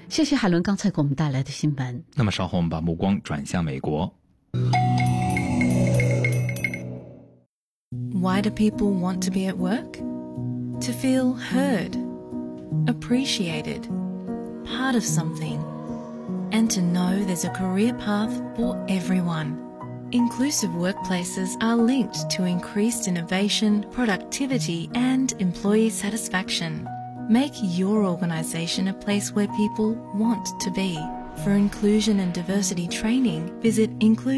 谢谢海伦刚才给我们带来的新闻。 那么稍后我们把目光转向美国。 Why do people want to be at work? To feel heard, appreciated, part of something, and to know there's a career path for everyone. Inclusive workplaces are linked to increased innovation, productivity, and employee satisfaction. Make your organisation a place where people want to be. For inclusion and diversity training, visit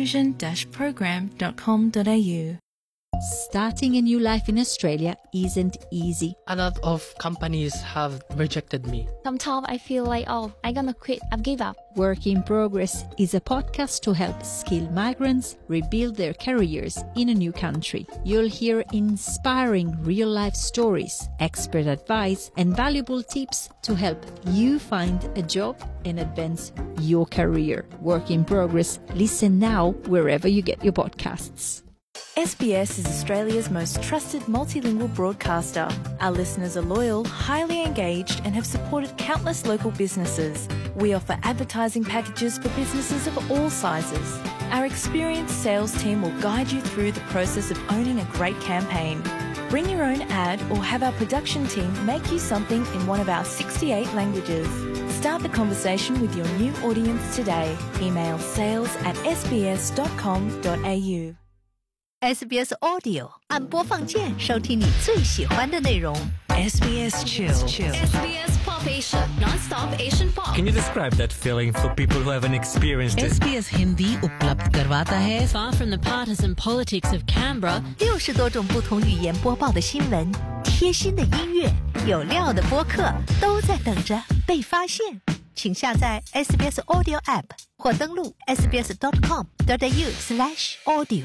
inclusion-program.com.au. Starting a new life in Australia isn't easy. A lot of companies have rejected me. Sometimes I feel like, I'm gonna quit, I've given up. Work in Progress is a podcast to help skilled migrants rebuild their careers in a new country. You'll hear inspiring real-life stories, expert advice, and valuable tips to help you find a job and advance your career. Work in Progress. Listen now wherever you get your podcasts. SBS is Australia's most trusted multilingual broadcaster. Our listeners are loyal, highly engaged, and have supported countless local businesses. We offer advertising packages for businesses of all sizes. Our experienced sales team will guide you through the process of owning a great campaign. Bring your own ad or have our production team make you something in one of our 68 languages. Start the conversation with your new audience today. Email sales@sbs.com.au. SBS Audio 按播放键收听你最喜欢的内容。SBS Chill. SBS Pop Asia, non-stop Asian pop. Can you describe that feeling for people who haven't experienced it? SBS Hindi उपलब्ध करवाता है ，Far from the partisan politics of Canberra. 60多种不同语言播报的新闻，贴心的音乐，有料的播客，都在等着被发现。请下载 SBS Audio App 或登录 sbs.com.au/audio。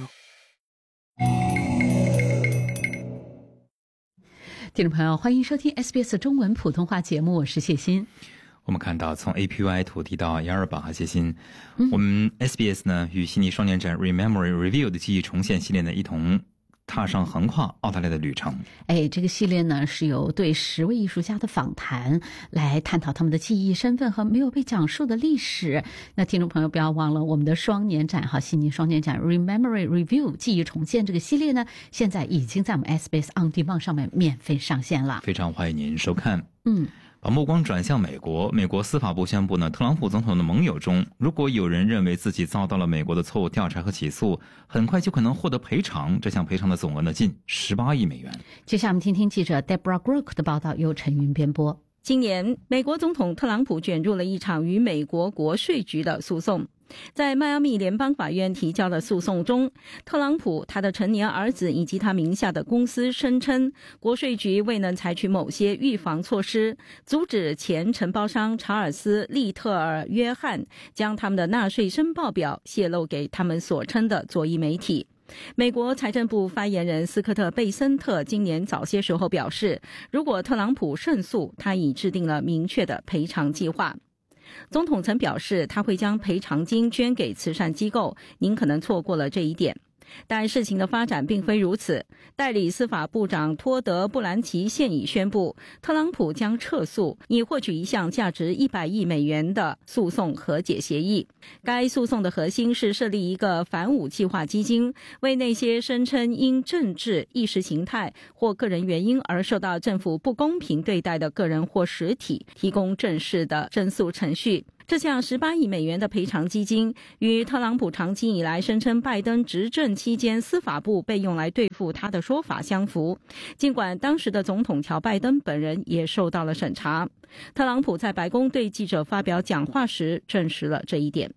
听众朋友，欢迎收听 SBS 中文普通话节目，我是谢欣。 我们看到从 APY 土地到亚尔巴和谢欣，我们 SBS 呢与悉尼双年展 Rememory Review 的记忆重现系列呢一同踏上横跨澳大利亚的旅程。这个系列呢是由对10位艺术家的访谈，来探讨他们的记忆、身份和没有被讲述的历史。那听众朋友不要忘了，我们的双年展悉尼双年展 Rememory Review 记忆重现这个系列呢，现在已经在我们 SBS On Demand 上面免费上线了，非常欢迎您收看。把目光转向美国，美国司法部宣布呢，特朗普总统的盟友中，如果有人认为自己遭到了美国的错误调查和起诉，很快就可能获得赔偿。这项赔偿的总额呢，近18亿美元。接下来我们听听记者 Deborah Grook 的报道，由陈云编播。 今年，美国总统特朗普卷入了一场与美国国税局的诉讼。在迈阿密联邦法院提交的诉讼中，特朗普、他的成年儿子以及他名下的公司声称，国税局未能采取某些预防措施，阻止前承包商查尔斯·利特尔·约翰将他们的纳税申报表泄露给他们所称的左翼媒体。美国财政部发言人斯科特·贝森特今年早些时候表示，如果特朗普胜诉，他已制定了明确的赔偿计划。总统曾表示他会将赔偿金捐给慈善机构，您可能错过了这一点。但事情的发展并非如此。代理司法部长托德·布兰奇现已宣布，特朗普将撤诉，以获取一项价值100亿美元的诉讼和解协议。该诉讼的核心是设立一个反武器化基金，为那些声称因政治、意识形态或个人原因而受到政府不公平对待的个人或实体提供正式的申诉程序。这项18亿美元的赔偿基金与特朗普长期以来声称拜登执政期间司法部被用来对付他的说法相符，尽管当时的总统乔拜登本人也受到了审查。特朗普在白宫对记者发表讲话时证实了这一点。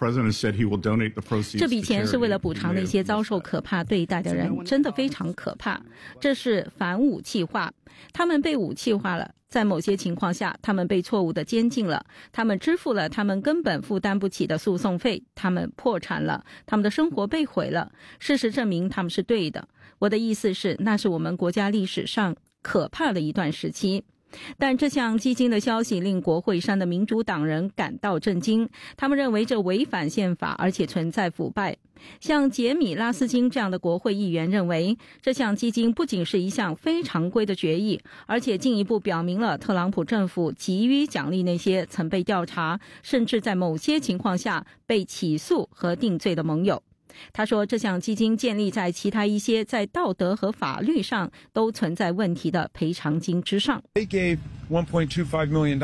这笔钱是为了补偿那些遭受可怕对待的人，真的非常可怕。这是反武器化，他们被武器化了。在某些情况下，他们被错误地监禁了，他们支付了他们根本负担不起的诉讼费，他们破产了，他们的生活被毁了。事实证明他们是对的。我的意思是，那是我们国家历史上可怕的一段时期。 但这项基金的消息令国会山的民主党人感到震惊，他们认为这违反宪法，而且存在腐败。像杰米·拉斯金这样的国会议员认为，这项基金不仅是一项非常规的决议，而且进一步表明了特朗普政府急于奖励那些曾被调查，甚至在某些情况下被起诉和定罪的盟友。他说，这项基金建立在其他一些在道德和法律上都存在问题的赔偿金之上。 They gave $1.25 million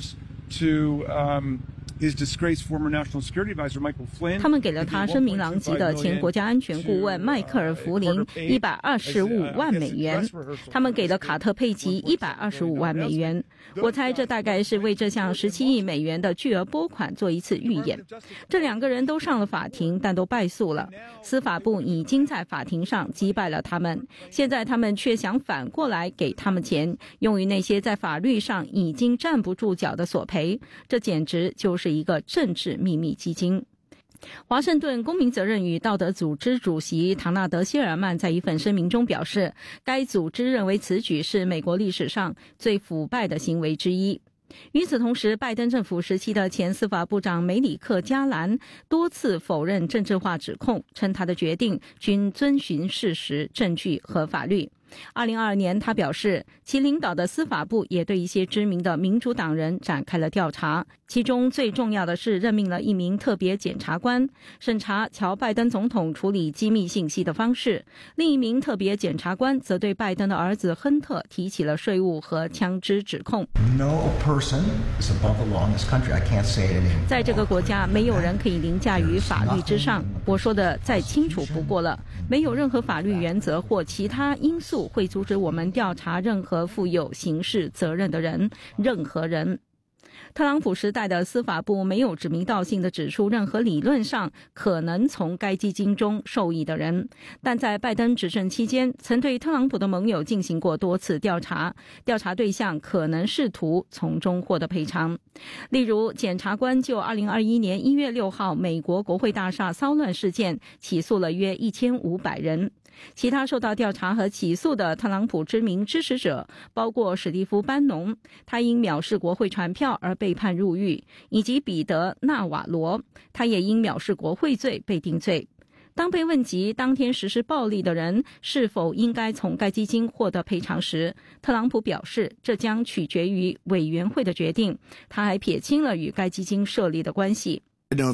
to his disgraced former national security advisor Michael Flynn. 他们给了他声名狼藉的前国家安全顾问迈克尔·弗林125万美元，他们给了卡特·佩吉125万美元。我猜这大概是为这项17亿美元的巨额拨款做一次预演。这两个人都上了法庭，但都败诉了。司法部已经在法庭上击败了他们，现在他们却想反过来给他们钱，用于那些在法律上已经站不住脚的索赔。这简直就是一个政治秘密基金。华盛顿公民责任与道德组织主席唐纳德·谢尔曼在一份声明中表示，该组织认为此举是美国历史上最腐败的行为之一。与此同时，拜登政府时期的前司法部长梅里克·加兰多次否认政治化指控，称他的决定均遵循事实、证据和法律。2022年，他表示，其领导的司法部也对一些知名的民主党人展开了调查，其中最重要的是任命了一名特别检察官，审查乔拜登总统处理机密信息的方式。另一名特别检察官则对拜登的儿子亨特提起了税务和枪支指控。在这个国家，没有人可以凌驾于法律之上。我说的再清楚不过了，没有任何法律原则或其他因素会阻止我们调查任何负有刑事责任的人，任何人。特朗普时代的司法部没有指名道姓地指出任何理论上可能从该基金中受益的人，但在拜登执政期间曾对特朗普的盟友进行过多次调查，调查对象可能试图从中获得赔偿。例如，检察官就2021年1月6号美国国会大厦骚乱事件起诉了约1500人。其他受到调查和起诉的特朗普知名支持者包括史蒂夫·班农，他因藐视国会传票而被判入狱，以及彼得·纳瓦罗，他也因藐视国会罪被定罪。当被问及当天实施暴力的人是否应该从该基金获得赔偿时，特朗普表示这将取决于委员会的决定。他还撇清了与该基金设立的关系。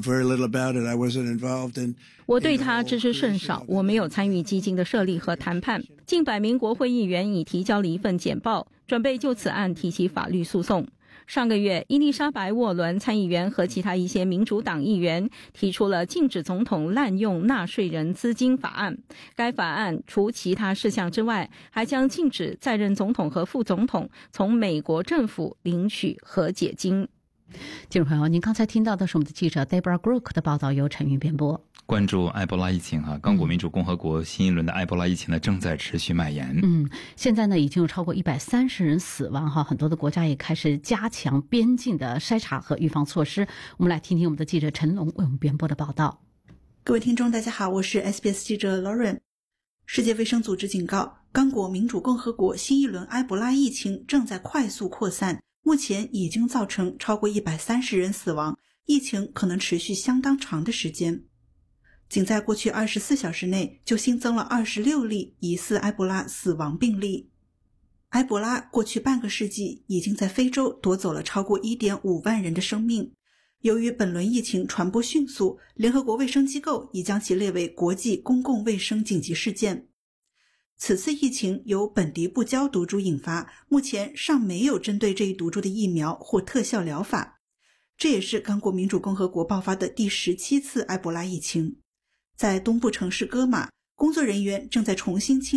我对他知之甚少，我没有参与基金的设立和谈判。近100名国会议员已提交了一份简报，准备就此案提起法律诉讼。上个月，伊丽莎白·沃伦参议员和其他一些民主党议员提出了禁止总统滥用纳税人资金法案。该法案除其他事项之外，还将禁止在任总统和副总统从美国政府领取和解金。 听众朋友，您刚才听到的是我们的记者 Deborah Grook 的报道，由陈云编播。 关注埃博拉疫情刚果民主共和国新一轮的埃博拉疫情呢正在持续蔓延。 现在呢已经有超过130人死亡很多的国家也开始加强边境的筛查和预防措施。我们来听听我们的记者陈龙为我们编播的报道。 各位听众大家好，我是 SBS 记者 Lauren。 世界卫生组织警告，刚果民主共和国新一轮埃博拉疫情正在快速扩散，目前已经造成超过130人死亡，疫情可能持续相当长的时间。仅在过去24小时内就新增了26例疑似埃博拉死亡病例。埃博拉过去半个世纪已经在非洲夺走了超过 1.5 万人的生命。由于本轮疫情传播迅速，联合国卫生机构已将其列为国际公共卫生紧急事件。此次疫情由本地不交毒株引发，目前尚没有针对这一毒株的疫苗或特效疗法。这也是刚果民主共和国爆发的第17次埃博拉疫情。在东部城市戈马，工作人员正在重新清